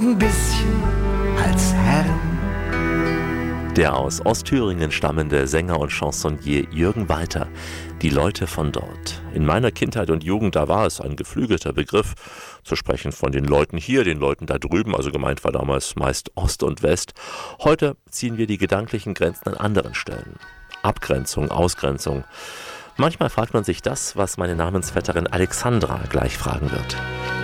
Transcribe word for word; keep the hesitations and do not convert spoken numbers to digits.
ein bisschen als Herrn. Der aus Ostthüringen stammende Sänger und Chansonnier Jürgen Walter. Die Leute von dort. In meiner Kindheit und Jugend, da war es ein geflügelter Begriff, zu sprechen von den Leuten hier, den Leuten da drüben, also gemeint war damals meist Ost und West. Heute ziehen wir die gedanklichen Grenzen an anderen Stellen. Abgrenzung, Ausgrenzung. Manchmal fragt man sich das, was meine Namensvetterin Alexandra gleich fragen wird.